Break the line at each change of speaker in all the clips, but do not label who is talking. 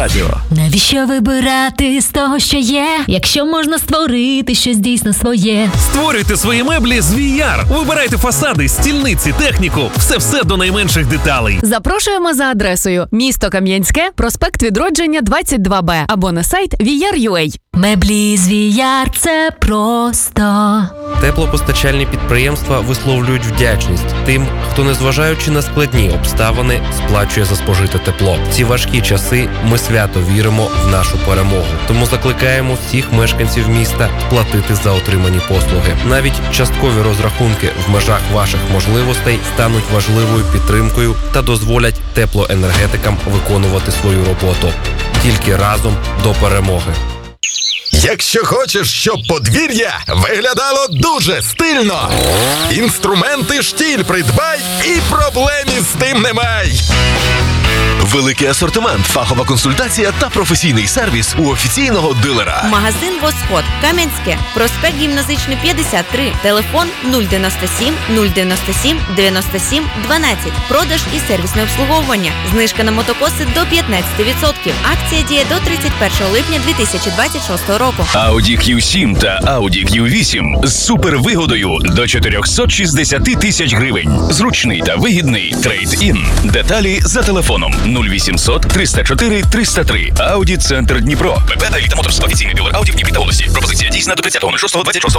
Радіо.
Навіщо вибирати з того, що є, якщо можна створити щось дійсно своє?
Створюйте свої меблі з VR. Вибирайте фасади, стільниці, техніку. Все до найменших деталей.
Запрошуємо за адресою: місто Кам'янське, проспект Відродження, 22Б або на сайт VR.ua.
Меблі з VR – це просто.
Теплопостачальні підприємства висловлюють вдячність тим, хто, незважаючи на складні обставини, сплачує за спожите тепло. В ці важкі часи ми свято віримо в нашу перемогу. Тому закликаємо всіх мешканців міста платити за отримані послуги. Навіть часткові розрахунки в межах ваших можливостей стануть важливою підтримкою та дозволять теплоенергетикам виконувати свою роботу. Тільки разом до перемоги.
Якщо хочеш, щоб подвір'я виглядало дуже стильно, інструменти «Штіль» придбай і проблем із тим немає.
Великий асортимент, фахова консультація та професійний сервіс у офіційного дилера.
Магазин «Восход», Кам'янське, проспект Гімназичний, 53, телефон 097 097 97 12, продаж і сервісне обслуговування, знижка на мотокоси до 15%, акція діє до 31 липня 2026 року.
Audi Q7 та Audi Q8 з супервигодою до 460 тисяч гривень. Зручний та вигідний трейд-ін. Деталі за телефоном 0800 304 303. Audi Центр Дніпро. ПП та Еліта Моторс. Офіційний дилер Audi в Дніпрі та області. Пропозиція дійсна до 30.06.26.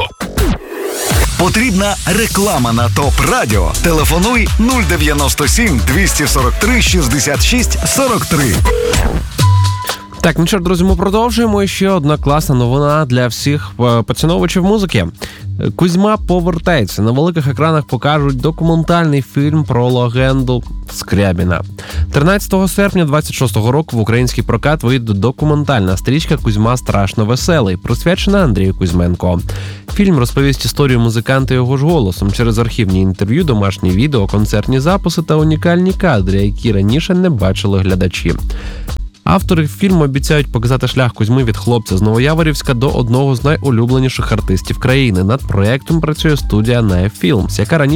Потрібна реклама на ТОП Радіо. Телефонуй 097 243 66 43.
Так, ну що ж, друзі, ми продовжуємо. І ще одна класна новина для всіх поціновувачів музики. Кузьма повертається. На великих екранах покажуть документальний фільм про легенду Скрябіна. 13 серпня 26-го року в український прокат вийде документальна стрічка «Кузьма страшно веселий», присвячена Андрію Кузьменко. Фільм розповість історію музиканта його ж голосом через архівні інтерв'ю, домашні відео, концертні записи та унікальні кадри, які раніше не бачили глядачі. Автори фільму обіцяють показати шлях Кузьми від хлопця з Новояворівська до одного з найулюбленіших артистів країни. Над проєктом працює студія Naya Films, яка раніше